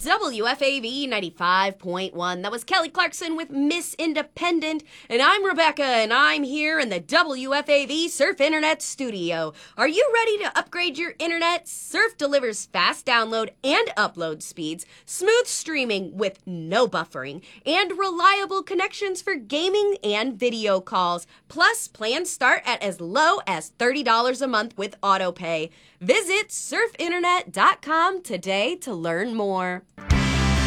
WFAV 95.1. That was Kelly Clarkson with Miss Independent. And I'm Rebecca, and I'm here in the WFAV Surf Internet studio. Are you ready to upgrade your internet? Surf delivers fast download and upload speeds, smooth streaming with no buffering, and reliable connections for gaming and video calls. Plus, plans start at as low as $30 a month with autopay. Visit surfinternet.com today to learn more.